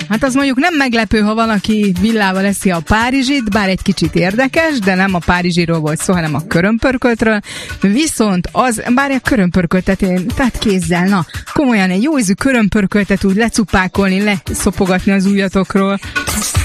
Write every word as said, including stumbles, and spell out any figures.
Hát az mondjuk nem meglepő, ha valaki villával eszi a párizsit, bár egy kicsit érdekes, de nem a párizsiról volt szó, hanem a körömpörköltről. Viszont az, bár a körömpörköltet, tehát kézzel, na, komolyan egy jó ízű körömpörköltet úgy lecupákolni, leszopogatni az ujjatokról.